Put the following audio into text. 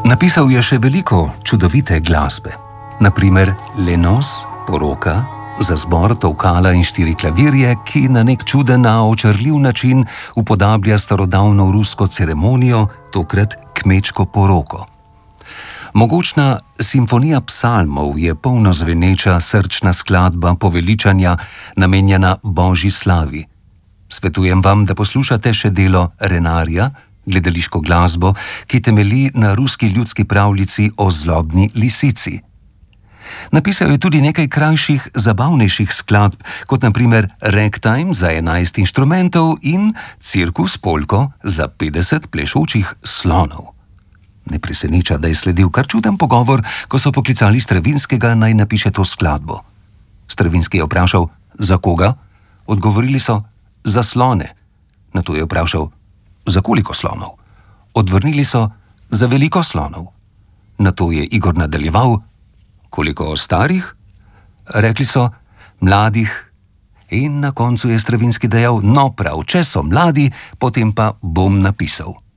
Napisal je še veliko čudovite glasbe. Naprimer Lenos, Poroka, za zbor tolkala in 4 klavirje, ki na nek čuden, a očarljiv način upodablja starodavno rusko ceremonijo, tokrat kmečko poroko. Mogočna simfonija psalmov je polno zveneča srčna skladba poveličanja, namenjena Božji slavi. Svetujem vam, da poslušate še delo Renarja, gledališko glasbo, ki temelji na ruski ljudski pravljici o zlobni lisici. Napisal je tudi nekaj krajših, zabavnejših skladb, kot naprimer Ragtime za 11 inštrumentov in Cirkus polko za 50 plešočih slonov. Ne preseneča, da je sledil kar čuden pogovor, ko so poklicali Stravinskega, naj napiše to skladbo. Stravinski je vprašal, za koga? Odgovorili so, za slone. Nato je vprašal, za koliko slonov? Odvrnili so, za veliko slonov. Nato je Igor nadaljeval, koliko starih? Rekli so, mladih. In na koncu je Stravinski dejal, no prav, če so mladi, potem pa bom napisal.